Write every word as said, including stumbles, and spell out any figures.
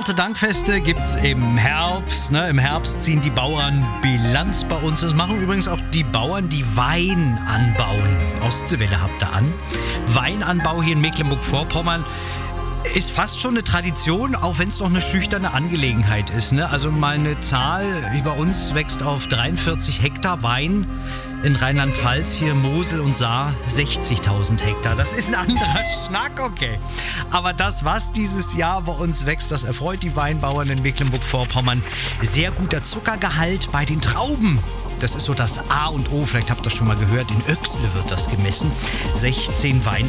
Erntedankfeste gibt's im Herbst. Ne? Im Herbst ziehen die Bauern Bilanz bei uns. Das machen übrigens auch die Bauern, die Wein anbauen. Ostseewelle habt ihr an. Weinanbau hier in Mecklenburg-Vorpommern ist fast schon eine Tradition, auch wenn es noch eine schüchterne Angelegenheit ist. Ne? Also mal eine Zahl, wie bei uns wächst auf dreiundvierzig Hektar Wein in Rheinland-Pfalz, hier Mosel und Saar, sechzigtausend Hektar. Das ist ein anderer Schnack, okay. Aber das, was dieses Jahr bei uns wächst, das erfreut die Weinbauern in Mecklenburg-Vorpommern. Sehr guter Zuckergehalt bei den Trauben. Das ist so das A und O, vielleicht habt ihr das schon mal gehört, in Oechsle wird das gemessen. sechzehn Wein